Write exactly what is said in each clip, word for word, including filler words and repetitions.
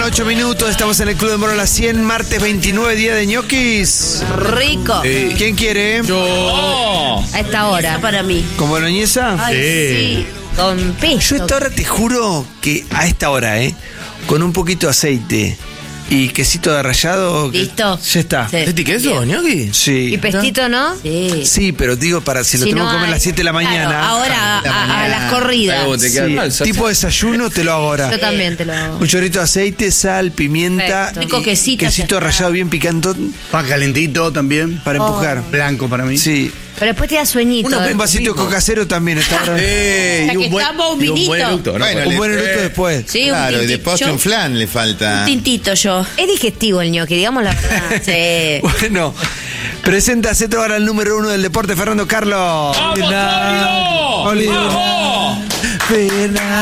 ocho minutos, estamos en el Club de Moro a las cien, martes veintinueve, día de ñoquis. Rico. Eh, ¿Quién quiere? Yo. Oh, a esta hora. Para mí. ¿Con boloñesa? Ay, sí. Sí. Con pesto. Yo a esta hora te juro que a esta hora, ¿eh? Con un poquito de aceite y quesito de rallado. ¿Listo? Ya está. Sí. ¿Este queso, ñoqui? Sí. ¿Y pestito no? Sí. Sí, pero digo, para si lo Si tengo no que comer a las hay- siete de la mañana. Claro, ahora a, a- a las corridas. Algo te queda Sí, mal, tipo desayuno te lo hago ahora. Yo también te lo hago. Un chorrito de aceite, sal, pimienta. Perfecto. Rico y quesito, Quesito ya está. rallado bien picantón Pan calentito también. para empujar. Blanco para mí. Sí. Pero después te da sueñito. Un vasito de coca cero también está ahora. Eh, Ya y que un buen, estamos, un y un buen vinito. eructo, ¿no? Bueno, Un le- buen eructo después. Sí, Claro, un y de tintito. postre Yo- un flan le falta. Un tintito yo. Es digestivo el ñoqui, digamos la verdad. Sí. Bueno, presenta Cetro ahora el número uno del deporte, Fernando Carlos. Pena, pena,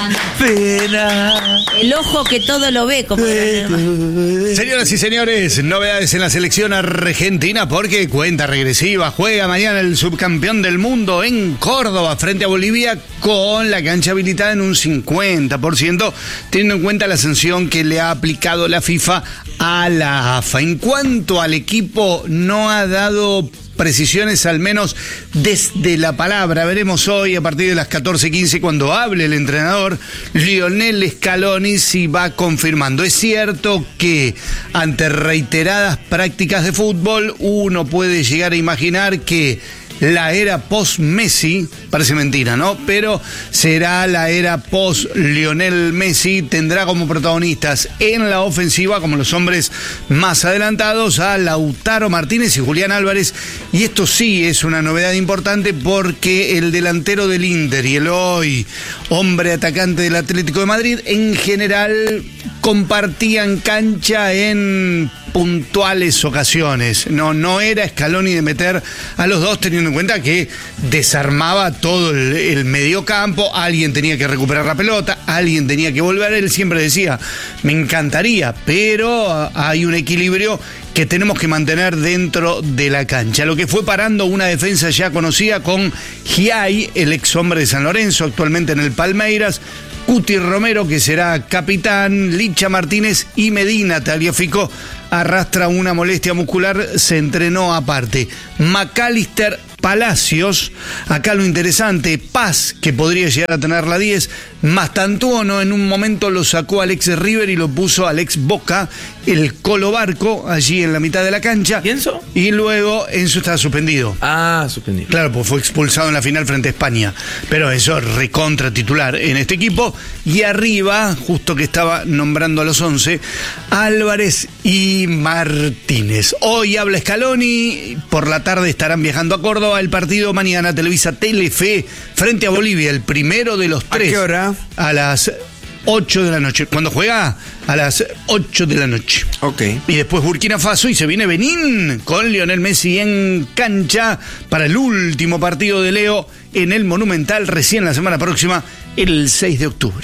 pena. El ojo que todo lo ve, como Señoras y señores, novedades en la selección argentina porque cuenta regresiva. Juega mañana el subcampeón del mundo en Córdoba frente a Bolivia con la cancha habilitada en un cincuenta por ciento, teniendo en cuenta la sanción que le ha aplicado la FIFA a la A F A. En cuanto al equipo, no ha dado precisiones, al menos desde la palabra. Veremos hoy a partir de las catorce quince cuando hable el entrenador Lionel Scaloni si va confirmando. Es cierto que ante reiteradas prácticas de fútbol uno puede llegar a imaginar que la era post-Messi, parece mentira, ¿no? Pero será la era post-Lionel Messi, tendrá como protagonistas en la ofensiva, como los hombres más adelantados, a Lautaro Martínez y Julián Álvarez. Y esto sí es una novedad importante porque el delantero del Inter y el hoy hombre atacante del Atlético de Madrid, en general compartían cancha en puntuales ocasiones. No, no era Scaloni de meter a los dos, teniendo en cuenta que desarmaba todo el, el mediocampo, alguien tenía que recuperar la pelota, alguien tenía que volver. Él siempre decía, me encantaría, pero hay un equilibrio que tenemos que mantener dentro de la cancha. Lo que fue parando una defensa ya conocida con Giai, el ex hombre de San Lorenzo, actualmente en el Palmeiras, Cuti Romero, que será capitán, Licha Martínez y Medina Tagliafico arrastra una molestia muscular, se entrenó aparte. McAllister, Palacios, acá lo interesante, Paz, que podría llegar a tener la diez, Mastantuono en un momento lo sacó al ex River y lo puso al ex Boca, el Colo Barco, allí en la mitad de la cancha. ¿Y Enzo? Y luego Enzo está suspendido. Ah, suspendido. Claro, pues fue expulsado en la final frente a España. Pero eso, recontra titular en este equipo. Y arriba, justo que estaba nombrando a los once, Álvarez y Martínez. Hoy habla Scaloni, por la tarde estarán viajando a Córdoba. El partido mañana Televisa Telefe frente a Bolivia, el primero de los tres. ¿A qué hora? A las ocho de la noche. Cuando juega, a las ocho de la noche. Ok. Y después Burkina Faso y se viene Benín con Lionel Messi en cancha para el último partido de Leo en el Monumental recién la semana próxima, el seis de octubre.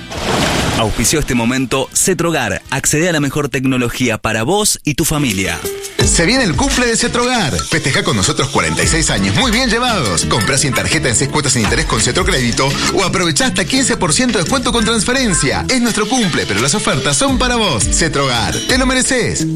Auspició este momento Cetrogar. Accede a la mejor tecnología para vos y tu familia. Se viene el cumple de Cetrogar. Festeja con nosotros cuarenta y seis años muy bien llevados. Comprá sin tarjeta en seis cuotas sin interés con Cetrocrédito o aprovechá hasta quince por ciento de descuento con transferencia. Es nuestro cumple, pero las ofertas son para vos. Cetrogar, te lo mereces.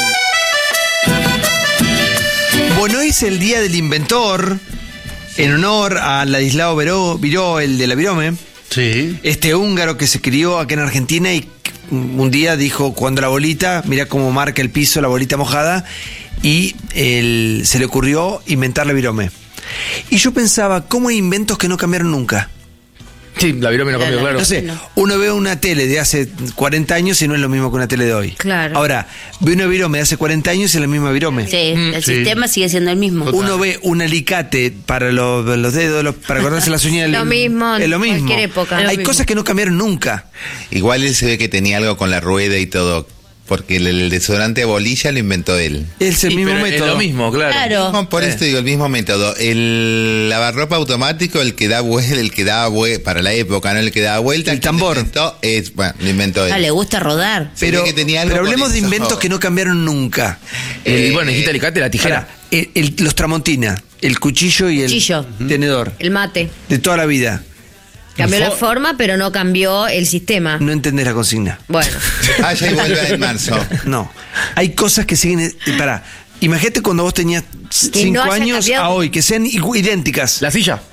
Bueno, hoy es el Día del Inventor, en honor a Ladislao Viró, Viró, el de la Virome. Sí. Este húngaro que se crió acá en Argentina y un día dijo, cuando la bolita, mira cómo marca el piso, la bolita mojada, y él, se le ocurrió inventar la virome. Y yo pensaba, ¿cómo hay inventos que no cambiaron nunca? Sí, la virome no cambió, claro. No sé, uno ve una tele de hace cuarenta años y no es lo mismo que una tele de hoy. Claro. Ahora, ve una virome de hace cuarenta años y es la misma virome. Sí, el sí. sistema sigue siendo el mismo. Uno ve un alicate para los, los dedos, los- para cortarse las uñas. Lo mismo, es lo en mismo. cualquier época. Hay Lo mismo. cosas que no cambiaron nunca. Igual él se ve que tenía algo con la rueda y todo. Porque el, el desodorante de bolilla lo inventó él. Es el Sí, mismo pero método. Es lo mismo, claro. Claro. No, por Eh. eso te digo, el mismo método. El lavarropa automático, el que da vuelta, el que daba vuelta, para la época, ¿no? El que daba vuelta. El tambor. Lo inventó, es, bueno, lo inventó él. Ah, le gusta rodar. Se Pero, ve que tenía algo pero con hablemos de eso. inventos que no cambiaron nunca. El, Eh, bueno, dijiste alicate, la tijera. Ahora, el- el- los tramontina, el cuchillo y el Cuchillo. tenedor, El mate. de toda la vida. Cambió El la fo- forma, pero no cambió el sistema. No entendés la consigna. Bueno. Vaya y vuelva en marzo. No. Hay cosas que siguen. eh, Pará. Imagínate cuando vos tenías cinco haya años cambiado. a hoy, que sean igu- idénticas. La silla.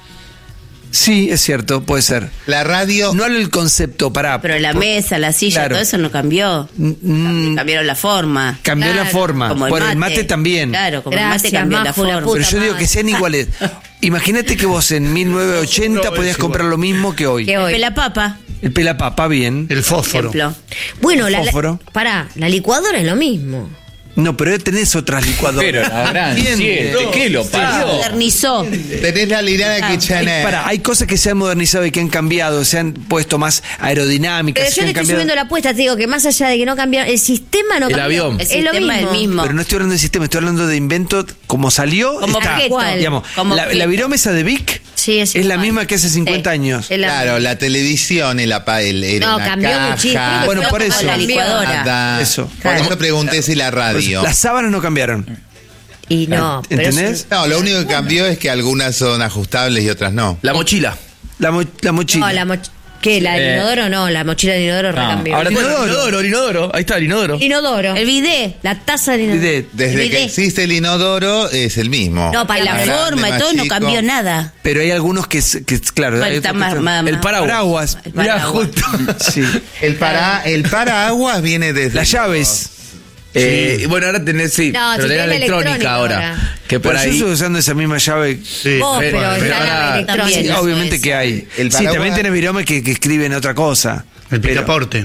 Sí, es cierto, puede ser. La radio. No hablo del concepto, pará. Pero la Por- mesa, la silla, Claro. todo eso no cambió. Mm, Cambiaron la forma. Cambió la Claro, forma. Como el Bueno, el mate. mate también. Claro, como el Gracias, mate cambió la Majo, la forma. puta Pero yo digo madre. que sean iguales. Imagínate que vos en mil novecientos ochenta podías comprar lo mismo que hoy. Que hoy. Pelapapa, El pelapapa, bien. El fósforo. ejemplo. Bueno, la, Fósforo. la, pará, la licuadora es lo mismo. No, pero tenés otras licuadoras. Pero la gran Bien. siete, ¿qué lo parió? Modernizó. Tenés la Liliana Hay, Kitchener. pará, hay cosas que se han modernizado y que han cambiado, se han puesto más aerodinámicas. Pero yo que le han estoy cambiado. subiendo la apuesta, te digo que más allá de que no cambiaron, el sistema no El cambió. avión. El Es lo sistema mismo. es el mismo. Pero no estoy hablando de sistema, estoy hablando de invento como salió. Como está. objeto. ¿Cuál? Digamos, Como la, objeto. la viromesa de Vic Sí, es es la igual. misma que hace cincuenta Sí. años. Es la- Claro, la televisión, el, apa- el, era No, una cambió caja. muchísimo. Creo que Bueno, fue por como eso. la licuadora. Anda. Eso. Por Claro. eso pregunté si la radio. Las sábanas no cambiaron. Y no, pero ¿Entendés? eso- No, lo único que cambió es que algunas son ajustables y otras no. La mochila. La, mo- la mochila. No, la moch- ¿Qué? ¿La del Eh. inodoro? No, la mochila del inodoro No, recambió. ahora El tenés el inodoro. inodoro, el inodoro. Ahí está el inodoro. Inodoro. El bidet. La taza del inodoro. De- Desde El que bidet. existe el inodoro es el mismo. No, para La Más grande, forma y más todo no chico. cambió nada. Pero hay algunos que, es- que claro. hay Está otros más- que son- más- El más- paraguas. Paraguas. El Mirá, paraguas. justo. Sí. El, para, el paraguas viene desde. Las llaves. Eh, y bueno, ahora tenés, sí, No, pero si tenés la tenés electrónica electrónica ahora. ahora. Que por Pero yo ahí. estoy usando esa misma llave. Sí. Vos, Pero- pero, pero está la ahora- electrónica. Sí, También. obviamente eso que es. hay. El sí, paraguas- también tenés viromes que, que escriben otra cosa. El Pero- picaporte.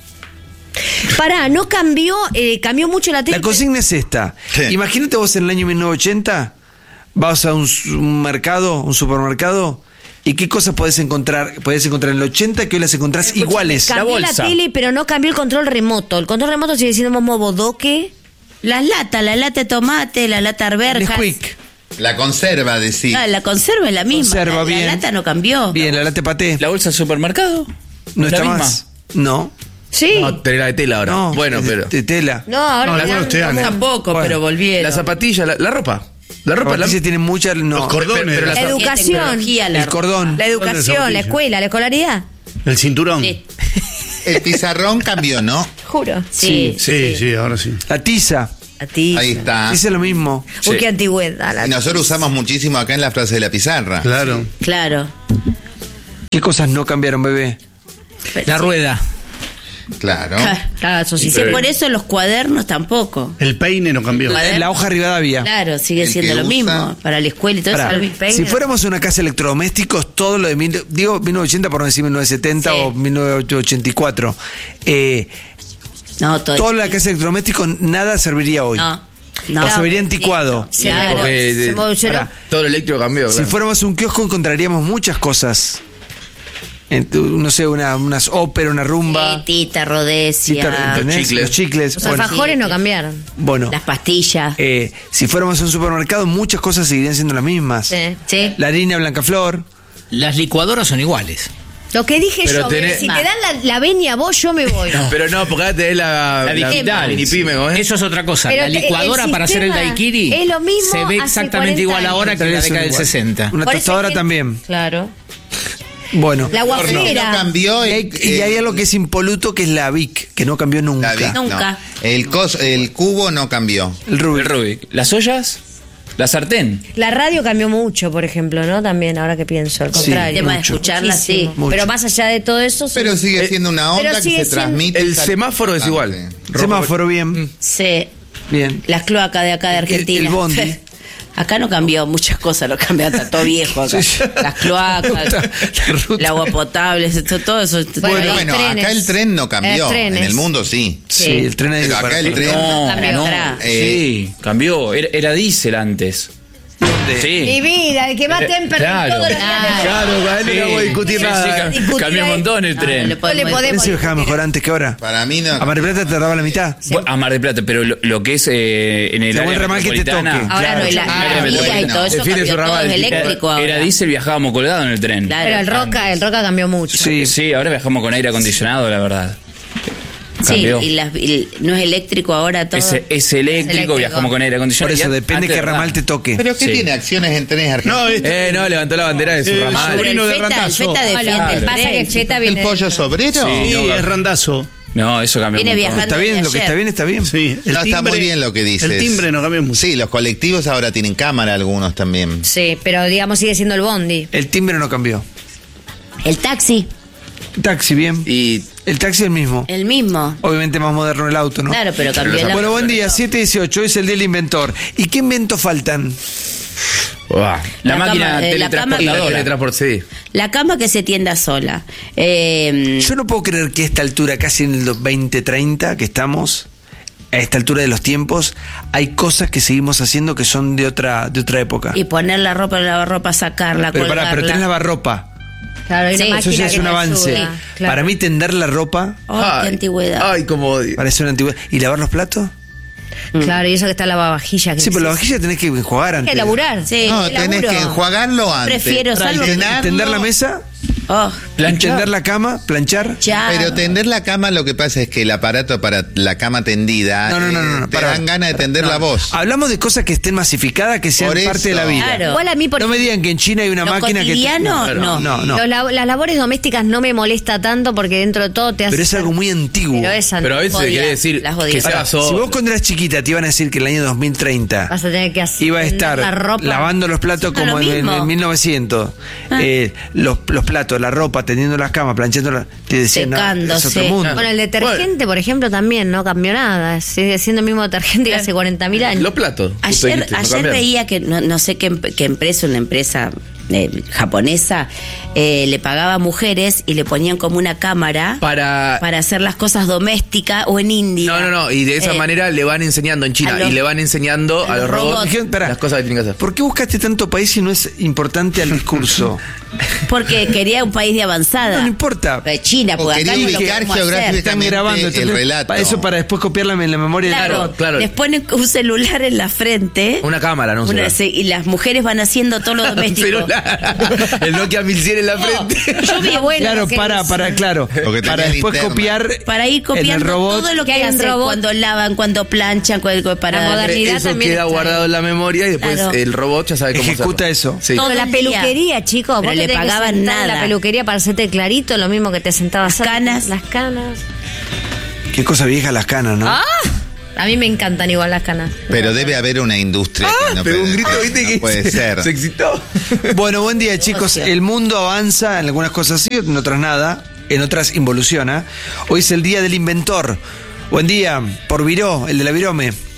Pará, no cambió, eh, cambió mucho la tele. La consigna es esta. Sí. Imagínate vos en el año mil novecientos ochenta, vas a un, su- un mercado, un supermercado, y qué cosas podés encontrar, podés encontrar en el ochenta que hoy las encontrás iguales. Cambió la, bolsa. tele, pero no cambió el control remoto. El control remoto sigue siendo momo bodoque. Las latas, la lata de tomate, la lata de arberjas. Nesquik. La conserva de sí. Ah, la conserva es la misma. Conserva, la, bien. la lata no cambió. Bien, la late paté. La bolsa del supermercado. No ¿Es la está misma? más. No. Sí. No, tenés la de tela ahora. No. bueno, es de- pero. De tela. No, ahora No, le algunos dan te dan, como- ¿eh? Tampoco, Bueno. pero volvieron. La zapatilla, la, la ropa. La ropa, Las la, noticias tienen muchas. No. Los cordones. pero La la- educación. Tecnología, la El cordón. La educación, la zapatilla. escuela, la escolaridad. El cinturón. Sí. El pizarrón cambió, ¿no? Juro. Sí. Sí, sí, ahora sí. La tiza. A ti. Ahí está. Dice lo mismo. Uy, qué antigüedad. la Y nosotros usamos muchísimo acá en la frase de la pizarra. Claro. Claro. ¿Qué cosas no cambiaron, bebé? la rueda. Claro. Claro, eso sí. Dice, por eso los cuadernos tampoco. El peine no cambió. Cuaderno. La hoja Rivadavia. Claro, sigue El siendo que lo usa- mismo. Para la escuela y todo Pará, eso. el peine. si fuéramos una casa de electrodomésticos, todo lo de mil, digo mil novecientos ochenta por no decir mil novecientos setenta Sí. o mil novecientos ochenta y cuatro, eh, No, todo. toda la casa de electrodomésticos nada serviría hoy. No. No. O se vería anticuado. Sí, Claro. Porque, se eh, evolucionó. pará. Todo lo eléctrico cambió. Si claro. fuéramos un kiosco encontraríamos muchas cosas. En tu- no sé, una, unas ópera, una rumba. Tita, rodesia. Tita, ¿entendés? chicles. Los chicles. Los Bueno, alfajores no cambiaron. bueno, Las pastillas. eh, si fuéramos a un supermercado, muchas cosas seguirían siendo las mismas. Sí. Sí. La harina Blancaflor. Las licuadoras son iguales. Lo que dije Pero yo, tenés- si te dan la, la venia a vos, yo me voy. Pero no, porque ahora tenés la, La digital. mini pyme, ¿cómo es? Eso es otra cosa. Pero la te- licuadora el para hacer el sistema daiquiri es lo mismo se ve hace exactamente igual cuarenta ahora que en la años. década del Igual. sesenta. Una Por eso tostadora hay que- también. Claro. Bueno. La No guafera. cambió. Y el- hay, y hay el- algo que es impoluto, que es la Vic, que no cambió nunca. la Vic, no. Nunca. El, cos- el cubo no cambió. El Rubik. El Rubik. ¿Las ollas? ¿La sartén? La radio cambió mucho, por ejemplo, ¿no? También, ahora que pienso, al Sí, contrario. El tema de mucho. escucharla, sí. Muchísimo. Mucho. Pero más allá de todo eso, sí. Pero sigue Eh, siendo una onda pero que sigue se siendo- transmite. El semáforo es igual. Rojo- Semáforo, bien. Sí. Bien. Las cloacas de acá de El- Argentina. el bondi. Acá no cambió muchas cosas, lo cambió, está todo viejo acá. Sí. Las cloacas, La ruta. el agua potable, esto- todo eso. Bueno, Bueno, los bueno, trenes. acá el tren no cambió. Eh, trenes. En el mundo sí. Sí, el tren ahí Pero acá el tren. No, Cambió no. atrás. Eh, Sí, cambió. Era, era diésel antes. Mi Sí. vida, el que más Eh, temper claro. todo lo que Claro, hace. sí. no voy a discutir Sí, nada. sí, cam- Discutir cambió un ahí. montón el No, tren. no le No podemos le ¿El podemos tren se viajaba mejor antes que ahora? para mí no. A Mar del Plata tardaba la mitad. Bueno, a Mar del Plata, pero lo, lo que es eh, en el Según área el ramal que te metropolitana, toque. Ahora Claro. no, y la, Ah, la vía y bueno. todo eso Define cambió su todo, ramal. es eléctrico Era, ahora. era diésel, viajábamos colgado en el tren. Claro. Pero el roca, el roca cambió mucho. Sí. Sí, ahora viajamos con aire acondicionado, la verdad. Sí, Cambió. y, las- y no es eléctrico ahora todo. Es, es eléctrico, eléctrico. viajamos con aire Por acondicionado. eso Y depende antes qué de verdad. ramal te toque. ¿Pero qué Sí. tiene acciones en trenes No, argentinos? este- Eh, no, levantó la bandera de su Eh, ramal. Pero el sobrino de Feta, el Randazzo. Feta defiende Lo el que pasa es que tren. el Feta ¿El viene. pollo sobrero? Sí, no, es randazo. No, eso cambió. Viene un montón. viajando. Está bien, desde lo que ayer. está bien está bien. Sí, el No, está muy bien lo que dices. El timbre no cambia mucho. Sí, los colectivos ahora tienen cámara algunos también. Sí, pero digamos sigue siendo el bondi. El timbre no cambió. El taxi, Taxi, bien. Y El taxi el mismo. el mismo. Obviamente más moderno el auto, ¿no? Claro, pero cambió la. Bueno, buen día, siete dieciocho, hoy es el día del inventor. ¿Y qué inventos faltan? Uah, la, La máquina cama, eh, la cama que- teletransportadora. teletransport, sí. La cama que se tienda sola. Eh, Yo no puedo creer que a esta altura, casi en el veinte treinta que estamos, a esta altura de los tiempos, hay cosas que seguimos haciendo que son de otra, de otra época. y poner la ropa en la lavarropa, sacarla, Pero pará, colgarla. pero tenés lavarropa. Claro, hay Sí. una Eso ya máquina es que un te avance. ayuda, claro. Para mí tender la ropa Oh, qué antigüedad. Ay, como odio. parece una antigüedad. ¿Y lavar los platos? Claro, y eso que está la lavavajilla. Que Sí, pero la decís. vajilla tenés que enjuagar Hay antes. que laburar. Sí, No, qué tenés laburo. que enjuagarlo antes. Prefiero, salvo- Llenarlo. Tender la mesa, Oh, tender la cama, planchar. ya. Pero tender la cama, lo que pasa es que el aparato para la cama tendida No, no, no, no, no, eh, te pará. dan ganas de tender la voz. Hablamos de cosas que estén masificadas, que sean Por parte de la eso. vida. Claro. Igual a mí, por No me digan que en China hay una Lo máquina que... cotidiano, te- no. no, no. Los lab- las labores domésticas no me molesta tanto porque dentro de todo te hace. Pero es algo muy antiguo. Pero es Pero a veces Odia, quiere decir las odio. que sea Ahora, solo. si vos cuando eras chiquita te iban a decir que en el año dos mil treinta Vas a tener que hacer. iba a estar la ropa. lavando los platos Haciendo como lo en, en- mismo. en mil novecientos, Ah. eh, los, los platos, la ropa, tendiendo las camas, planchando la, te decían, no, es Secándose. otro mundo. Bueno, el detergente, por ejemplo, también no cambió nada. Sigue siendo el mismo detergente que hace cuarenta mil años. Los platos. justo Ayer, dijiste, no ayer cambiaron. veía que no, no sé qué, em- qué empresa, una empresa eh, japonesa, eh, le pagaba a mujeres y le ponían como una cámara Para. para hacer las cosas domésticas o en India. No, no, no. Y de esa Eh, manera le van enseñando en China a los- y le van enseñando a a los los robots robots. Dijeron, pará, las cosas que tienen que hacer. ¿por qué buscaste tanto país si no es importante al discurso? Porque quería un país de avanzada. No, no importa. Eh, China, O porque acá quería no lo ubicar podemos hacer. Están geográficamente grabando, el entonces, relato. pa- eso para después copiarla en la memoria del Claro, robot. claro. les ponen un celular en la frente. Una cámara, no un Una- celular. sí, y las mujeres van haciendo todo lo Un doméstico. celular. El Nokia mil cien en la frente. Yo vi bueno. Claro, lo que para, es- para, claro. Porque tenía Para después linterna. copiar Para ir en el copiando robot. todo lo que, Que hay un hacen robot. cuando lavan, cuando planchan, cuando- para La modernidad Eso también queda está guardado ahí. en la memoria y después Claro. el robot ya sabe cómo Ejecuta hacerlo. eso. Sí. Todo Pero la el día. peluquería, chicos, Pero vos le te tenés que pagaban sentar en nada. la peluquería para hacerte clarito, lo mismo que te sentabas Las a- canas. Las canas. Qué cosa vieja las canas, ¿no? ¡Ah! A mí me encantan igual las canas. Pero debe haber una industria que no, Pero un puede- grito, viste, no que puede se, ser. se excitó. Bueno, buen día, chicos. El mundo avanza, en algunas cosas sí, en otras nada, en otras involuciona. Hoy es el día del inventor. Buen día, por Viró, el de la Virome.